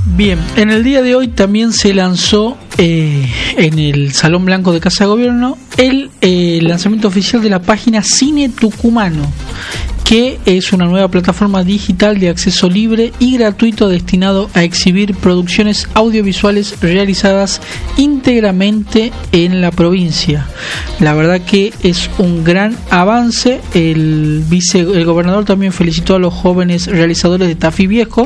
Bien, en el día de hoy también se lanzó en el Salón Blanco de Casa de Gobierno el lanzamiento oficial de la página Cine Tucumano, que es una nueva plataforma digital de acceso libre y gratuito destinado a exhibir producciones audiovisuales realizadas íntegramente en la provincia. La verdad que es un gran avance. El gobernador también felicitó a los jóvenes realizadores de Tafí Viejo,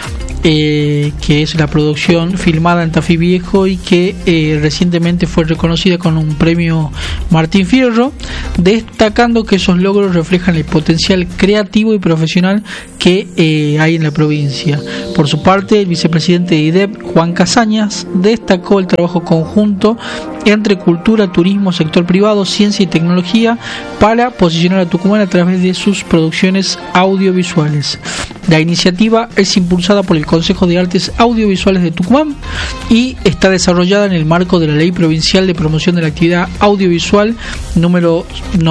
que es la producción filmada en Tafí Viejo y que recientemente fue reconocida con un premio Martín Fierro, destacando que esos logros reflejan el potencial creativo y profesional que hay en la provincia. Por su parte, el vicepresidente de IDEP, Juan Casañas, destacó el trabajo conjunto entre cultura, turismo, sector privado, ciencia y tecnología para posicionar a Tucumán a través de sus producciones audiovisuales. La iniciativa es impulsada por el Consejo de Artes Audiovisuales de Tucumán y está desarrollada en el marco de la Ley Provincial de Promoción de la Actividad Audiovisual número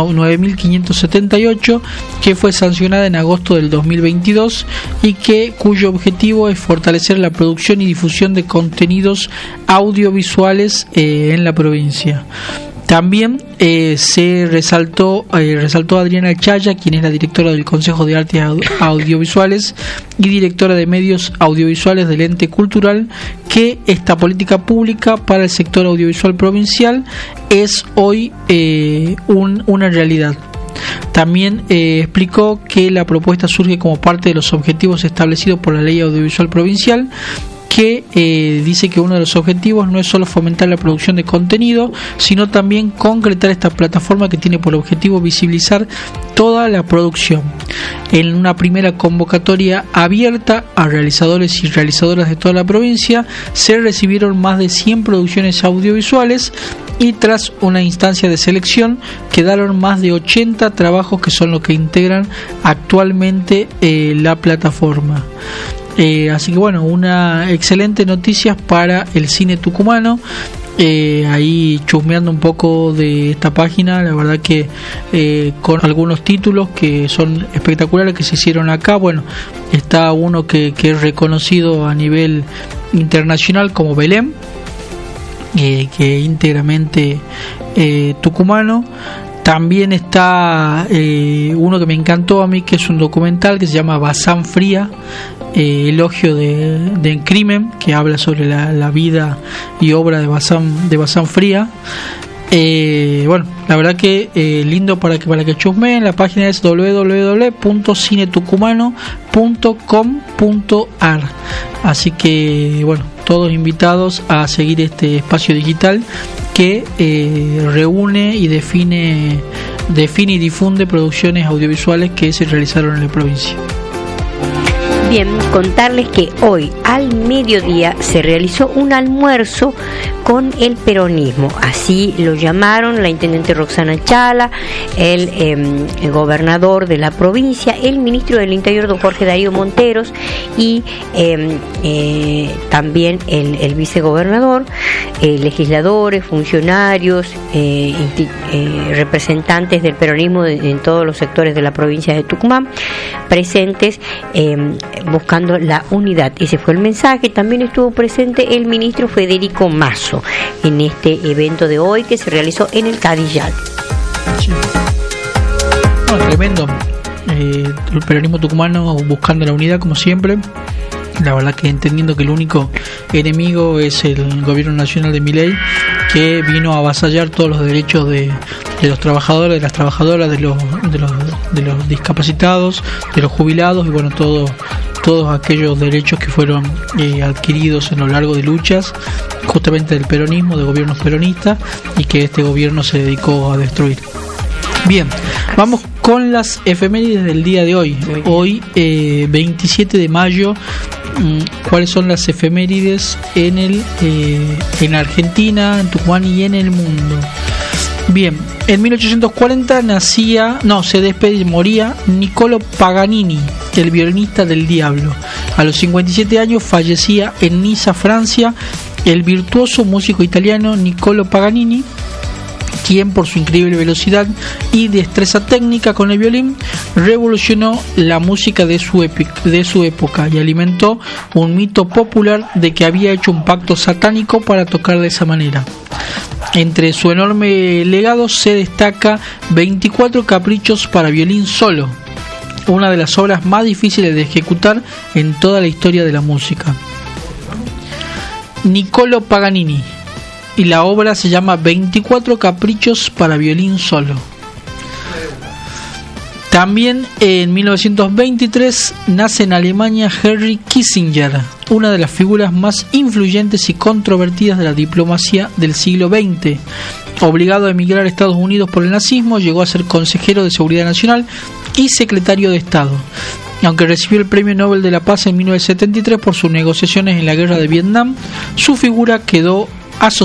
9578, que fue sancionada en agosto del 2022 y cuyo objetivo es fortalecer la producción y difusión de contenidos audiovisuales en la provincia. También se resaltó Adriana Chaya, quien es la directora del Consejo de Artes Audiovisuales y directora de medios audiovisuales del ente cultural, que esta política pública para el sector audiovisual provincial es hoy una realidad. También explicó que la propuesta surge como parte de los objetivos establecidos por la Ley Audiovisual Provincial, que dice que uno de los objetivos no es solo fomentar la producción de contenido, sino también concretar esta plataforma que tiene por objetivo visibilizar toda la producción. En una primera convocatoria abierta a realizadores y realizadoras de toda la provincia, se recibieron más de 100 producciones audiovisuales y tras una instancia de selección quedaron más de 80 trabajos que son los que integran actualmente la plataforma. Así que bueno, una excelente noticia para el cine tucumano. Ahí chusmeando un poco de esta página, la verdad que con algunos títulos que son espectaculares que se hicieron acá. Bueno, está uno que es reconocido a nivel internacional como Belém, que íntegramente tucumano. También está uno que me encantó a mí, que es un documental que se llama Bazán Fría, elogio de crimen, que habla sobre la vida y obra de Bazán Fría. Bueno, la verdad que lindo para que chusmeen. La página es www.cinetucumano.com.ar. Así que bueno, todos invitados a seguir este espacio digital que reúne y define y difunde producciones audiovisuales que se realizaron en la provincia. Bien, contarles que hoy al mediodía se realizó un almuerzo con el peronismo, así lo llamaron la intendente Roxana Chala, el gobernador de la provincia, el ministro del Interior don Jorge Darío Monteros y también el vicegobernador, legisladores, funcionarios, representantes del peronismo en todos los sectores de la provincia de Tucumán, presentes buscando la unidad. Ese fue el mensaje. También estuvo presente el ministro Federico Mazo en este evento de hoy que se realizó en el Cadillal. Sí. Bueno, tremendo. El peronismo tucumano buscando la unidad como siempre. La verdad que entendiendo que el único enemigo es el gobierno nacional de Milei, que vino a avasallar todos los derechos de los trabajadores, de las trabajadoras, de los discapacitados, de los jubilados y bueno, todos aquellos derechos que fueron adquiridos en lo largo de luchas justamente del peronismo, de gobiernos peronistas, y que este gobierno se dedicó a destruir. Bien, vamos con las efemérides del día de hoy. Hoy 27 de mayo. ¿Cuáles son las efemérides en Argentina, en Tucumán y en el mundo? Bien, en 1840 moría Niccolò Paganini, el violinista del diablo. A los 57 años fallecía en Niza, Francia, el virtuoso músico italiano Niccolò Paganini, quien por su increíble velocidad y destreza técnica con el violín revolucionó la música de su época y alimentó un mito popular de que había hecho un pacto satánico para tocar de esa manera. Entre su enorme legado se destaca 24 caprichos para violín solo, una de las obras más difíciles de ejecutar en toda la historia de la música. Niccolò Paganini, y la obra se llama 24 caprichos para violín solo. También en 1923 nace en Alemania Henry Kissinger, una de las figuras más influyentes y controvertidas de la diplomacia del siglo XX. Obligado a emigrar a Estados Unidos por el nazismo, llegó a ser consejero de Seguridad Nacional y secretario de Estado. Aunque recibió el Premio Nobel de la Paz en 1973 por sus negociaciones en la guerra de Vietnam, su figura quedó asociada